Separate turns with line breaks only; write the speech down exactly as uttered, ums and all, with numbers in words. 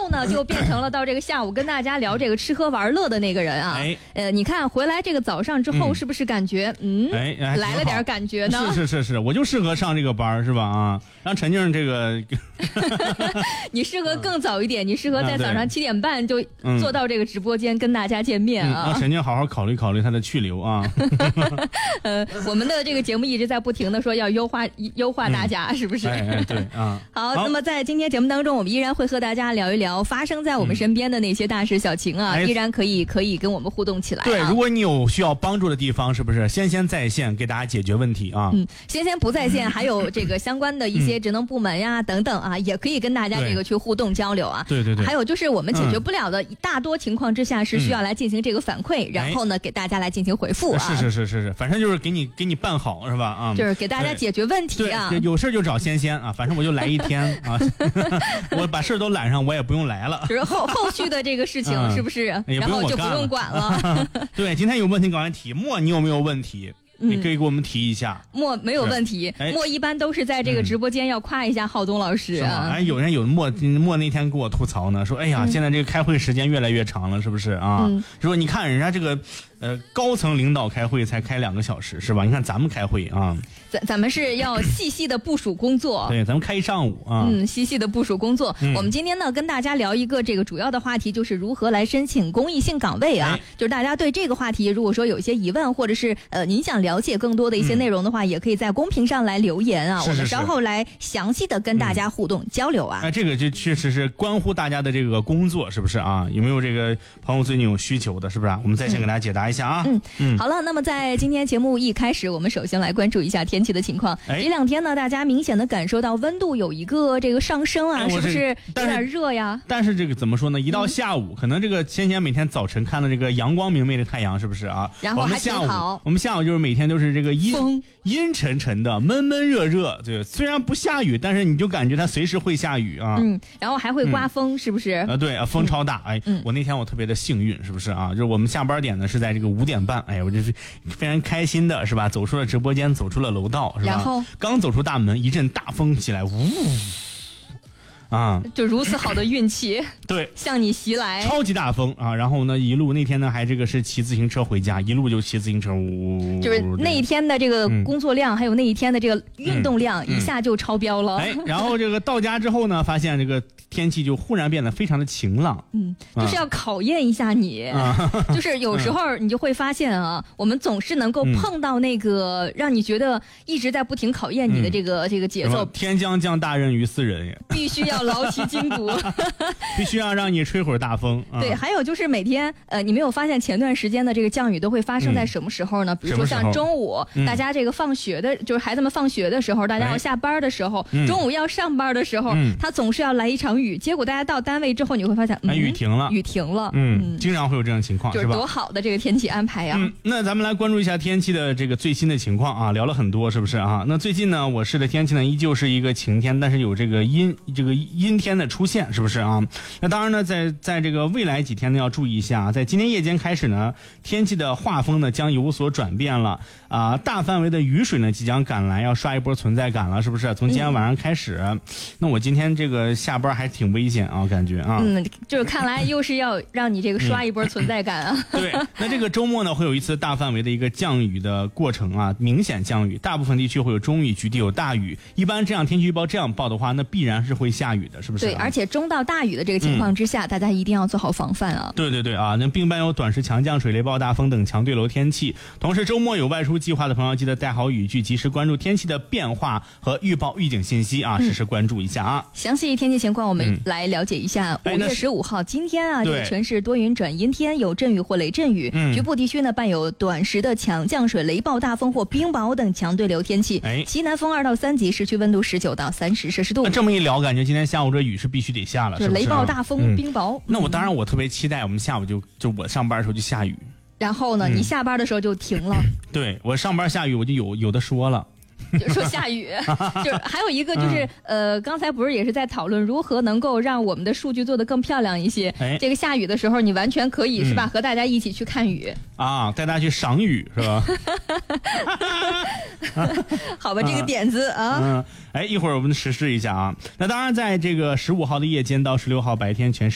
后呢就变成了到这个下午跟大家聊这个吃喝玩乐的那个人啊。
哎，
呃，你看回来这个早上之后，是不是感觉嗯，
哎，
来了点感觉呢？
是是是是，我就适合上这个班是吧？啊，让陈静这个，
你适合更早一点，你适合在早上七点半就坐到这个直播间跟大家见面啊。
嗯、让陈静好好考虑考虑他的去留啊。
呃，我们的这个节目一直在不停的说要优化优化大家，嗯、是不是？
哎哎对啊。
好，那么在今天节目当中，我们依然会和大家聊一聊发生在我们身边的那些大事小情啊，嗯、依然可以可以跟我们互动起来、啊。
对，如果你有需要帮助的地方，是不是先先在线给大家解决问题啊？
嗯，先先不在线，还有这个相关的一些职能部门呀、嗯、等等啊，也可以跟大家这个去互动交流啊。
对对对。
还有就是我们解决不了的，嗯、大多情况之下是需要来进行这个反馈，嗯、然后呢给大家来进行回复啊。
是是是是是，反正就是给你给你办好是吧？啊，
就是给大家解决问题啊。
对，有事就找仙仙啊，反正我就来一天啊，我把事都揽上，我也不用来了。
就是后后续的这个事情、嗯、是不是？然后就不用管了。
对，今天有问题赶快提，莫你有没有问题？你可以给我们提一下。
莫没有问题，莫一般都是在这个直播间要夸一下浩东老师啊。
哎，有人有莫莫那天给我吐槽呢，说哎呀，嗯、现在这个开会时间越来越长了，是不是啊？嗯、说你看人家这个呃高层领导开会才开两个小时是吧？你看咱们开会啊，
咱咱们是要细细的部署工作。
对，咱们开一上午啊。
嗯，细细的部署工作。嗯、我们今天呢跟大家聊一个这个主要的话题，就是如何来申请公益性岗位啊。哎、就是大家对这个话题，如果说有一些疑问，或者是呃您想了解更多的一些内容的话，嗯、也可以在公屏上来留言啊，
是是是
我们稍后来详细的跟大家互动、嗯、交流啊。
哎，这个就确实是关乎大家的这个工作，是不是啊？有没有这个朋友最近有需求的，是不是、啊？我们再先给大家解答一下啊。
嗯嗯，好了，那么在今天节目一开始，我们首先来关注一下天气的情况。哎、这两天呢，大家明显的感受到温度有一个这个上升啊，哎、是不是有点热呀？
但是这个怎么说呢？一到下午，嗯、可能这个先前每天早晨看到这个阳光明媚的太阳，是不是啊？
然后还挺好。
我们下午，我们下午就是每天都是这个阴阴沉沉的、闷闷热热。对，虽然不下雨，但是你就感觉它随时会下雨啊。
嗯，然后还会刮风，嗯、是不是？
啊，对啊，风超大。哎，嗯、我那天我特别的幸运，是不是啊？就是我们下班点呢是在这个五点半，哎，我就是非常开心的，是吧？走出了直播间，走出了楼道，是吧？
然后
刚走出大门，一阵大风起来，呜。啊，
就如此好的运气，
对，
向你袭来，
超级大风啊！然后呢，一路那天呢，还这个是骑自行车回家，一路就骑自行车，呜，
就是那一天的这个工作量，嗯、还有那一天的这个运动量，嗯、一下就超标了。
哎，然后这个到家之后呢，发现这个天气就忽然变得非常的晴朗，
嗯，就是要考验一下你，啊、就是有时候你就会发现啊，我们总是能够碰到那个让你觉得一直在不停考验你的这个、嗯、这个节奏。
天将降大任于斯人也，
必须要劳其筋骨，
必须要让你吹会儿大风。
啊、对，还有就是每天，呃，你没有发现前段时间的这个降雨都会发生在什么时候呢？嗯、比如说像中午，大家这个放学的，嗯、就是孩子们放学的时候，大家要下班的时候，哎、中午要上班的时候，嗯、他总是要来一场雨。结果大家到单位之后，你会发现，嗯、
哎，雨停了，
雨停了，
嗯，经常会有这样的情况，
就是多好的这个天气安排呀！
嗯，那咱们来关注一下天气的这个最新的情况啊，聊了很多，是不是啊？那最近呢，我市的天气呢，依旧是一个晴天，但是有这个阴这个阴天的出现，是不是啊？那当然呢，在在这个未来几天呢，要注意一下，在今天夜间开始呢，天气的画风呢将有所转变了啊、呃，大范围的雨水呢即将赶来，要刷一波存在感了，是不是？从今天晚上开始，嗯、那我今天这个下班还挺危险啊，感觉啊，
嗯，就是看来又是要让你这个刷一波存在感啊。
嗯、对，那这个周末呢会有一次大范围的一个降雨的过程啊，明显降雨，大部分地区会有中雨，局地有大雨。一般这样天气预报这样报的话，那必然是会下雨的，是不是、啊？
对，而且中到大雨的这个情况之下，嗯、大家一定要做好防范啊。
对对对啊，那并伴有短时强降水、雷暴大风等强对流天气。同时，周末有外出计划的朋友，记得带好雨具，及时关注天气的变化和预报预警信息啊，实时关注一下啊。
嗯、详细天气情况，我们来了解一下。五、嗯、月十五号，今天啊，这个全市多云转阴天，有阵雨或雷阵雨，嗯、局部地区呢伴有短时的强降水、雷暴大风或冰雹等强对流天气。哎，西南风二到三级，市区温度十九到三十摄氏度。
这么一聊，感觉今天下午这雨是必须得下了，
就是雷暴大风、嗯、冰雹。
那我当然我特别期待我们下午就就我上班的时候就下雨，
然后呢，嗯、你下班的时候就停了。
对，我上班下雨我就有有的说了。
就说下雨，就是还有一个就是、嗯、呃，刚才不是也是在讨论如何能够让我们的数据做得更漂亮一些？哎，这个下雨的时候，你完全可以、嗯、是吧？和大家一起去看雨
啊，带大家去赏雨是吧？
好吧，这个点子啊，
嗯，哎，一会儿我们实施一下啊。那当然，在这个十五号的夜间到十六号白天全。